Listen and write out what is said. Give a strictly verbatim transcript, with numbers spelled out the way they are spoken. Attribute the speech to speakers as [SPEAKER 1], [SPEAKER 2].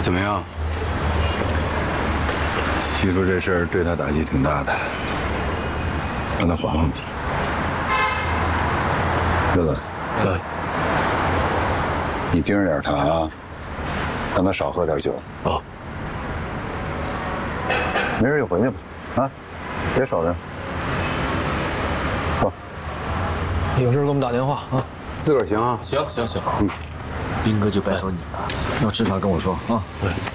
[SPEAKER 1] 怎么样？
[SPEAKER 2] 七叔这事儿对他打击挺大的，让他缓缓吧。乐乐，
[SPEAKER 1] 嗯，
[SPEAKER 2] 你盯着点他啊，让他少喝点酒。
[SPEAKER 1] 哦。
[SPEAKER 2] 没事就回去吧，啊，别守着。走。
[SPEAKER 3] 有事给我们打电话啊。
[SPEAKER 2] 自个儿行啊。
[SPEAKER 1] 行行行，
[SPEAKER 4] 嗯，兵哥就拜托你了，要治他跟我说啊。
[SPEAKER 1] 对。